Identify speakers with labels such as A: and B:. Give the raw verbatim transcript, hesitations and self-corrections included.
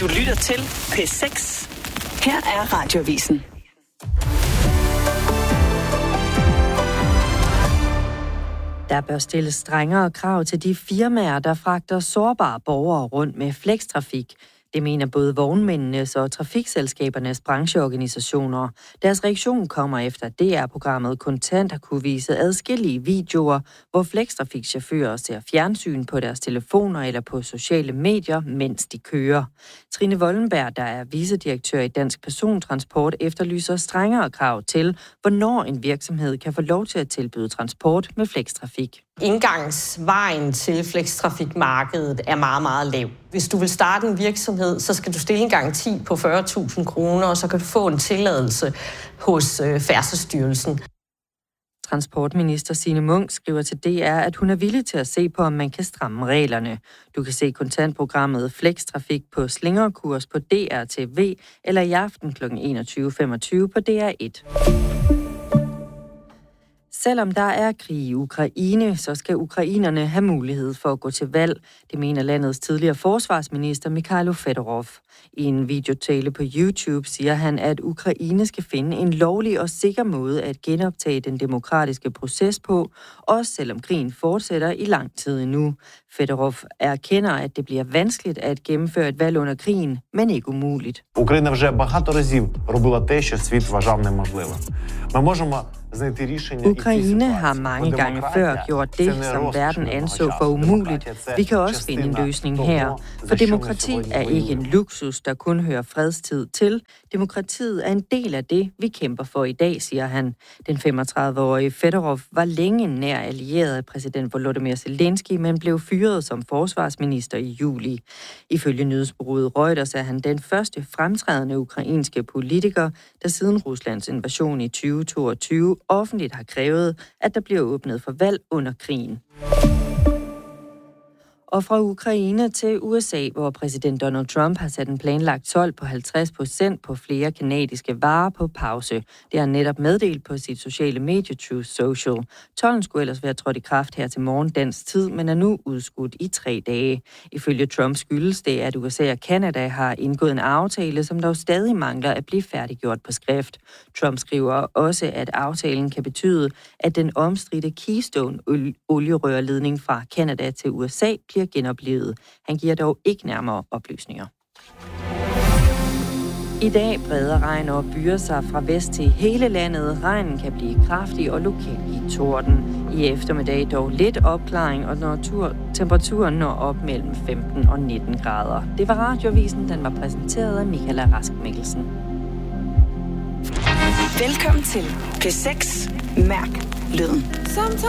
A: Du lytter til P seks. Her er Radioavisen.
B: Der bør stilles strengere krav til de firmaer, der fragter sårbare borgere rundt med flextrafik. Det mener både vognmændenes og trafikselskabernes brancheorganisationer. Deres reaktion kommer efter D R-programmet Kontant har kunne vise adskillige videoer, hvor flextrafikchauffører ser fjernsyn på deres telefoner eller på sociale medier, mens de kører. Trine Wollenberg, der er vicedirektør i Dansk Persontransport, efterlyser strengere krav til, hvornår en virksomhed kan få lov til at tilbyde transport med flextrafik.
C: Indgangsvejen til flextrafikmarkedet er meget, meget lav. Hvis du vil starte en virksomhed, så skal du stille en garanti på fyrre tusind kroner, og så kan du få en tilladelse hos øh, Færdselsstyrelsen.
B: Transportminister Signe Munk skriver til D R, at hun er villig til at se på, om man kan stramme reglerne. Du kan se kontantprogrammet Flextrafik på Slingerkurs på D R T V eller i aften kl. enogtyve femogtyve på D R et. Selvom der er krig i Ukraine, så skal ukrainerne have mulighed for at gå til valg. Det mener landets tidligere forsvarsminister Mikhailo Fedorov. I en videotale på YouTube siger han, at Ukraine skal finde en lovlig og sikker måde at genoptage den demokratiske proces på, også selvom krigen fortsætter i lang tid endnu. Fedorov erkender, at det bliver vanskeligt at gennemføre et valg under krigen, men ikke umuligt.
D: Ukraine вже багато разів робила те, що світ вважав неможливим. Ми можемо
B: Ukraine har mange gange før gjort det, som verden anså for umuligt. Vi kan også finde en løsning her. For demokrati er ikke en luksus, der kun hører fredstid til. Demokratiet er en del af det, vi kæmper for i dag, siger han. Den femogtredive-årige Fedorov var længe nær allieret af præsident Volodymyr Zelensky, men blev fyret som forsvarsminister i juli. Ifølge nyhedsbureauet Reuters er han den første fremtrædende ukrainske politiker, der siden Ruslands invasion i tyve toogtyve offentligt har krævet, at der bliver åbnet for valg under krigen. Og fra Ukraine til U S A, hvor præsident Donald Trump har sat en planlagt told på halvtreds procent på flere kanadiske varer på pause. Det har han netop meddelt på sit sociale medie Truth Social. Tolden skulle ellers være trådt i kraft her til morgen dansk tid, men er nu udskudt i tre dage. Ifølge Trump skyldes det, at U S A og Canada har indgået en aftale, som dog stadig mangler at blive færdiggjort på skrift. Trump skriver også, at aftalen kan betyde, at den omstridte Keystone-olierørledning fra Canada til U S A bliver genoplivet. Han giver dog ikke nærmere oplysninger. I dag breder regn og byer sig fra vest til hele landet. Regnen kan blive kraftig og lokalt i torden. I eftermiddag dog lidt opklaring, og natur, temperaturen når op mellem femten og nitten grader. Det var Radioavisen, den var præsenteret af Michaela Rask Mikkelsen.
A: Velkommen til P seks. Mærk lyden.